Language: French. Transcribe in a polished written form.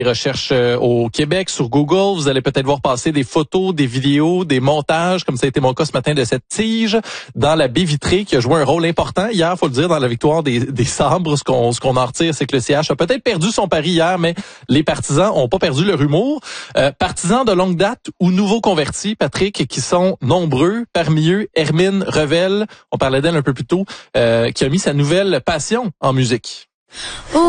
recherches au Québec sur Google. Vous allez peut-être voir passer des photos, des vidéos, des montages, comme ça a été mon cas ce matin, de cette tige dans la baie vitrée qui a joué un rôle important hier, faut le dire, dans la victoire des Sabres. Ce qu'on en retire, c'est que le CH a peut-être perdu son pari hier, mais les partisans ont pas perdu leur humour. Partisans de longue date ou nouveaux convertis, Patrick, qui sont nombreux. Parmi eux, Hermine Revel, on parlait d'elle un peu plus tôt, qui a mis sa nouvelle passion en musique.